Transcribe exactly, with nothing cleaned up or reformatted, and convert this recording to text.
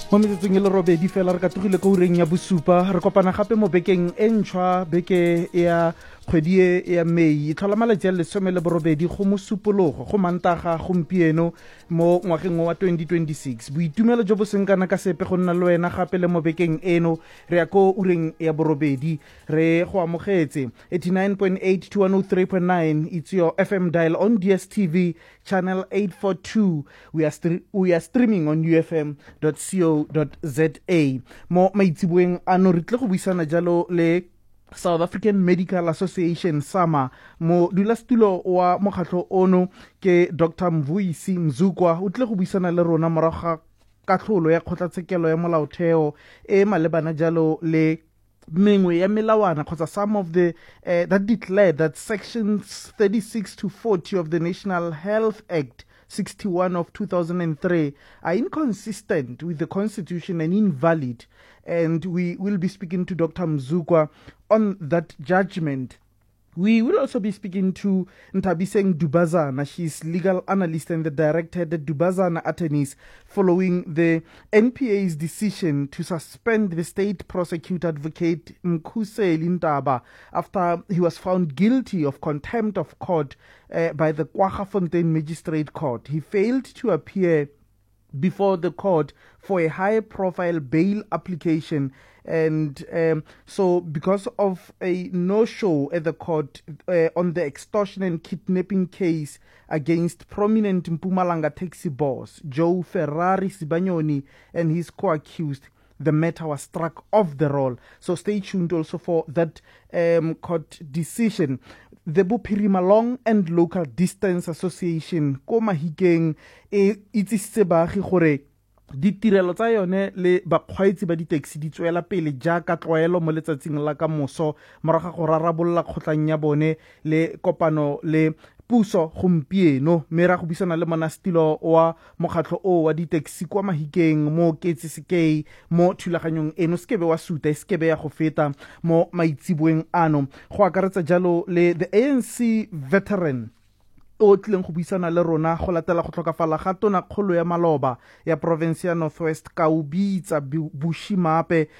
Mo metsotsong e le robedi fela re ka tlogile ko ureng ya bosupa re kopana gape mo bekeng e ntšhwa beke ya kgwedi e ya Mei e tlhola malatsi a lesome le borobedi go mosupologo go mantaga gompieno mo ngwageng wa twenty twenty-six boitumelo jo bo seng kana ka sepe go nna le wena gape le mo bekeng eno re ya ko ureng ya borobedi re go amogetse eighty-nine point eight to one oh three point nine it's your F M dial on D S T V channel eight forty-two. We are st- we are streaming on U F M dot co dot za. Mo maitsiboeng ano re tle go buisana jalo le South African Medical Association SAMA mo dulastulo wa mokgatlo ono ke Doctor Mvuyisi Mzukwa o tle go buisana le rona morago ga katlholo ya kgotlatshekelo ya molaotheo e malebana jalo le mengwe ya melawana kgotsa some of the uh, that declared that sections thirty-six to forty of the National Health Act sixty-one of two thousand three are inconsistent with the Constitution and invalid. And we will be speaking to Doctor Mzukwa on that judgment. We will also be speaking to Ntabiseng Dubazana. She's legal analyst and the director at the Dubazana Attorneys following the N P A's decision to suspend the state prosecutor advocate Mkhuseli Ntaba after he was found guilty of contempt of court uh, by the Kwaggafontein Magistrate Court. He failed to appear before the court for a high-profile bail application, and um, so because of a no-show at the court uh, on the extortion and kidnapping case against prominent Mpumalanga taxi boss Joe Ferrari Sibanyoni and his co-accused, the matter was struck off the roll. So stay tuned also for that um, court decision. The Bophirima Long and Local Distance Association ko Mahikeng e itsisitse baagi gore ditirelo tsa yone le bakgweetsi ba di-taxi di tswela pele jaaka tlwaelo mo letsatsing la ka moso morago go rarabolla kgotlang ya bone le kopano le puso gompieno mme ra go buisana le monastilo wa mokgatlho o wa di-taxi kwa Mahikeng mo Ketsi Sekei mo thulaganyong eno sekebe wa suta sekebe ya go feta mo maitsiboeng ano go akaretsa jalo le the A N C veteran o tlileng go buisana le rona go latela go tlhokafala ga tona kgolo ya maloba ya province ya Northwest Kaubitsa Bushimape